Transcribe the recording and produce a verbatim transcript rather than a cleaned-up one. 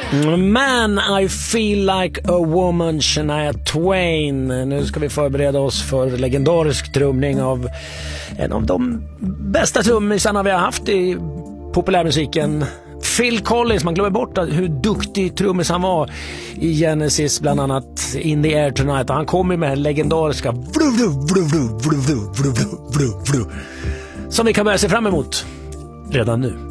Man, I feel like a woman, Shania Twain. Nu ska vi förbereda oss för legendarisk trumning av en av de bästa trummisarna vi har haft i populärmusiken, Phil Collins. Man glömmer bort hur duktig trummis han var i Genesis, bland annat In the Air Tonight. Han kom ju med den legendariska som vi kan börja se fram emot redan nu.